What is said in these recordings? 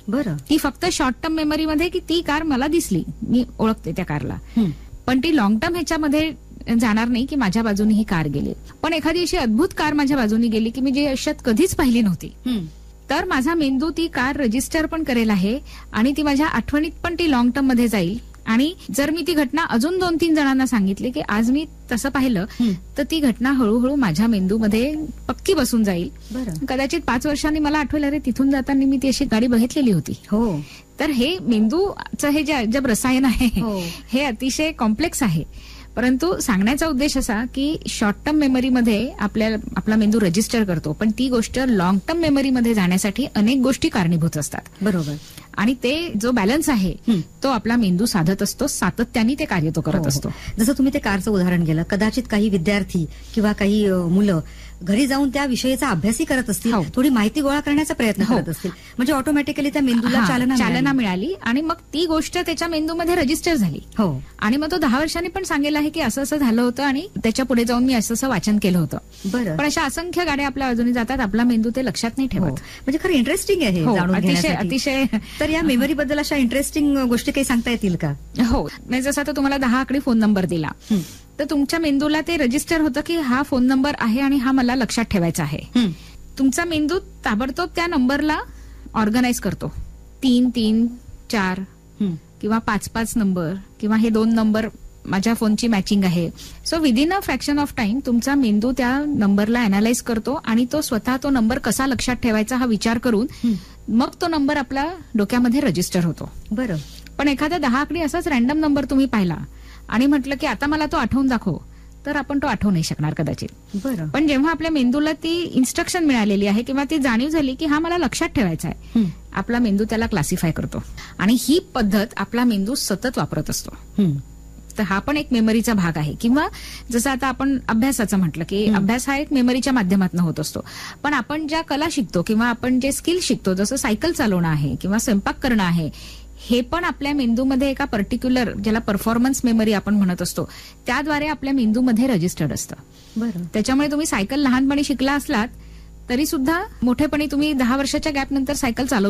बरं. ती फक्त शॉर्ट टर्म मेमरीमध्ये की ती कार मला दिसली, मी ओळखते त्या कारला, पण ती लॉंग टर्म ह्याच्यामध्ये जाणार नाही की माझ्या बाजूनी ही कार गेली. पण एखादी अशी अद्भुत कार माझ्या बाजूनी गेली की मी जी आयुष्यात कधीच पाहिली नव्हती, तर माझा मेंदू ती कार रजिस्टर पण करेल आहे आणि ती माझ्या आठवणीत पण ती लॉंग टर्म मध्ये जाईल. आणि जर मी ती घटना अजून 2-3 जणांना सांगितली की आज मी तसं पाहिलं, तर ती घटना हळूहळू माझ्या मेंदूमध्ये पक्की बसून जाईल. कदाचित 5 वर्षांनी मला आठवेल, अरे तिथून जाताना मी ती अशी गाडी बघितलेली होती. हो. तर हे मेंदूचं हे जे अजब रसायन आहे हे अतिशय कॉम्प्लेक्स आहे. परंतु सांगण्याचा उद्देश असा की शॉर्ट टर्म मेमरीमध्ये आपला मेंदू रजिस्टर करतो, पण ती गोष्ट लॉंग टर्म मेमरीमध्ये जाण्यासाठी अनेक गोष्टी कारणीभूत असतात. बरोबर. आणि ते जो बॅलन्स आहे तो आपला मेंदू साधत असतो, सातत्याने ते कार्य तो करत असतो. जसं तुम्ही ते कारचं उदाहरण गेलं, कदाचित काही विद्यार्थी किंवा काही मुलं घरी जाऊन त्या विषयाचा अभ्यासही करत असतील, थोडी माहिती गोळा करण्याचा प्रयत्न करत असतील, म्हणजे ऑटोमॅटिकली त्या मेंदूला चालना मिळाली आणि मग ती गोष्ट त्याच्या मेंदूमध्ये रजिस्टर झाली. हो. आणि मग तो 10 वर्षांनी पण सांगेल आहे की असं असं झालं होतं आणि त्याच्या पुढे जाऊन मी असं असं वाचन केलं होतं. बरं. पण अशा असंख्य गाड्या आपल्या बाजूने जातात, आपला मेंदू ते लक्षात नाही ठेवत. म्हणजे खरं इंटरेस्टिंग आहे जाणून घेण्यासाठी. अतिशय. तर या मेमरी बद्दल अशा इंटरेस्टिंग गोष्टी काही सांगता येतील का? हो. म्हणजे जसं आता तुम्हाला 10 आकडी फोन नंबर दिला, तर तुमच्या मेंदूला ते रजिस्टर होतं की हा फोन नंबर आहे आणि हा मला लक्षात ठेवायचा आहे. तुमचा मेंदू ताबडतोब त्या नंबरला ऑर्गनाइज करतो. 3-3, 4 किंवा 5-5 नंबर किंवा हे 2 नंबर माझ्या फोनची मॅचिंग आहे. So within a fraction of time तुमचा मेंदू त्या नंबरला अनालाइज करतो आणि तो स्वतः तो नंबर कसा लक्षात ठेवायचा हा विचार करून मग तो नंबर आपल्या डोक्यामध्ये रजिस्टर होतो. बरं. पण एखादा 10 आकडी असाच रॅन्डम नंबर तुम्ही पाहिला आणि म्हटलं की आता मला तो आठवून दाखव, तर आपण तो आठवू नाही शकणार कदाचित. बरं. पण जेव्हा आपल्या मेंदूला ती इन्स्ट्रक्शन मिळालेली आहे किंवा ती जाणीव झाली की हा मला लक्षात ठेवायचा आहे, आपला मेंदू त्याला क्लासिफाय करतो आणि ही पद्धत आपला मेंदू सतत वापरत असतो. तर हा पण एक मेमरीचा भाग आहे. किंवा जसं आता आपण अभ्यासाचं म्हटलं की अभ्यास हा एक मेमरीच्या माध्यमातून होत असतो, पण आपण ज्या कला शिकतो किंवा आपण जे स्किल शिकतो, जसं सायकल चालवणं आहे किंवा स्वयंपाक करणं आहे, हे पण आपल्या मेंदूमध्ये एका पर्टिक्युलर ज्याला परफॉर्मन्स मेमरी आपण म्हणत असतो त्याद्वारे आपल्या मेंदूमध्ये रजिस्टर्ड असतं. बरं. त्याच्यामुळे तुम्ही सायकल लहानपणी शिकला असलात तरी सुद्धा मोठेपणी तुम्ही 10 वर्षाच्या गॅप नंतर सायकल चालवू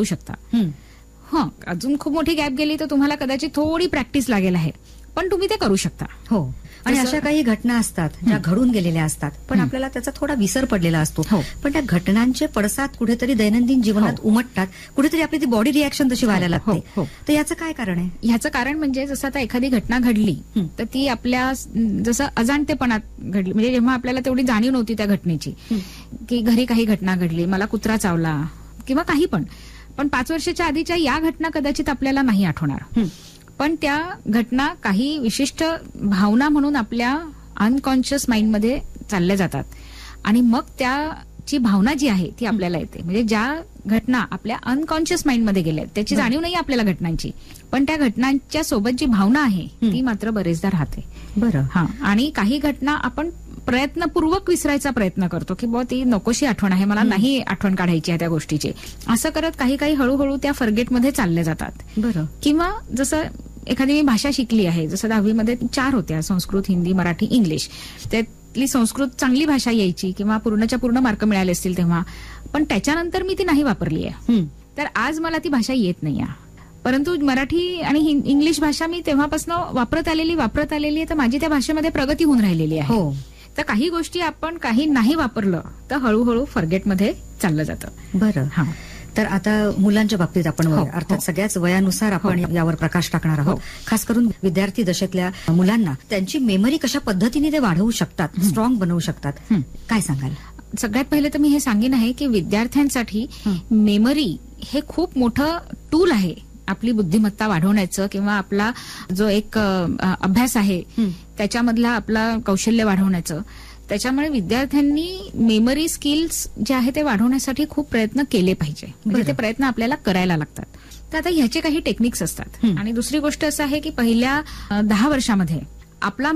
शकता. अजून खूप मोठी गॅप गेली तर तुम्हाला कदाचित थोडी प्रॅक्टिस लागेल आहे, पण तुम्ही ते करू शकता. हो. आणि अशा काही घटना असतात ज्या घडून गेलेल्या असतात, पण आपल्याला त्याचा थोडा विसर पडलेला असतो. पण त्या घटनांचे पडसाद कुठेतरी दैनंदिन जीवनात उमटतात, कुठेतरी आपली ती बॉडी रिॲक्शन तशी व्हायला लागते. तर याचं काय कारण आहे? ह्याचं कारण म्हणजे जसं आता एखादी घटना घडली तर ती आपल्या जसं अजाणतेपणात घडली, म्हणजे जेव्हा आपल्याला तेवढी जाणीव नव्हती त्या घटनेची की घरी काही घटना घडली, मला कुत्रा चावला किंवा काही पण 5 वर्षाच्या आधीच्या या घटना कदाचित आपल्याला नाही आठवणार, पण त्या घटना काही विशिष्ट भावना म्हणून आपल्या अनकॉन्शियस माइंडमध्ये चालल्या जातात आणि मग त्याची भावना जी आहे ती आपल्याला येते. म्हणजे ज्या घटना आपल्या अनकॉन्शियस माइंडमध्ये गेल्या त्याची जाणीव नाही आपल्याला घटनांची, पण त्या घटनांच्या सोबत जी भावना आहे ती मात्र बरेचदा राहते. बरं. हा. आणि काही घटना आपण प्रयत्नपूर्वक विसरायचा प्रयत्न करतो की बुवा ती नकोशी आठवण आहे, मला नाही आठवण काढायची आहे त्या गोष्टीची, असं करत काही हळूहळू त्या फॉरगेटमध्ये चालले जातात. बरं. किंवा जसं एखादी मी भाषा शिकली आहे, जसं 10वी मध्ये 4 होत्या, संस्कृत, हिंदी, मराठी, इंग्लिश. त्यातली संस्कृत चांगली भाषा यायची किंवा पूर्णच्या पूर्ण मार्क मिळाले असतील तेव्हा, पण त्याच्यानंतर मी ती नाही वापरली आहे, तर आज मला ती भाषा येत नाही आहे. परंतु मराठी आणि इंग्लिश भाषा मी तेव्हापासून वापरत आलेली आहे, तर माझी त्या भाषेमध्ये प्रगती होऊन राहिलेली आहे. तर काही गोष्टी आपण काही नाही वापरलं तर हळूहळू फॉरगेटमध्ये चाललं जातं. बरं. हा. तर आता मुलांच्या बाबतीत आपण अर्थात सगळ्याच वयानुसार आपण यावर प्रकाश टाकणार आहोत. खास करून विद्यार्थी दशेतल्या मुलांना त्यांची मेमरी कशा पद्धतीने ते वाढवू शकतात, स्ट्रॉंग बनवू शकतात, काय सांगाल? सगळ्यात पहिले तर मी हे सांगेन आहे की विद्यार्थ्यांसाठी मेमरी हे खूप मोठं टूल आहे आपली बुद्धिमत्ता वाढवण्याचं किंवा आपला जो एक अभ्यास आहे त्याच्यामधला आपला कौशल्य वाढवण्याचं. त्याच्यामुळे विद्यार्थ्यांनी मेमरी स्किल्स जे आहे ते वाढवण्यासाठी खूप प्रयत्न केले पाहिजे. म्हणजे ते प्रयत्न आपल्याला करायला लागतात. तर आता ह्याचे काही टेक्निक्स असतात. आणि दुसरी गोष्ट असं आहे की पहिल्या 10 वर्षामध्ये आपला